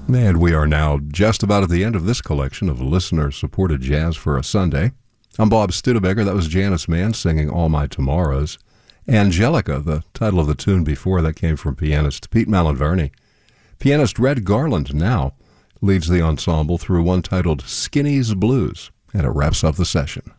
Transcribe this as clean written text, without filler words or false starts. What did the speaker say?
And we are now just about at the end of this collection of listener-supported jazz for a Sunday. I'm Bob Studebaker. That was Janice Mann singing All My Tomorrows. Angelica, the title of the tune before that, came from pianist Pete Malinverni. Pianist Red Garland now leads the ensemble through one titled Skinny's Blues, and it wraps up the session.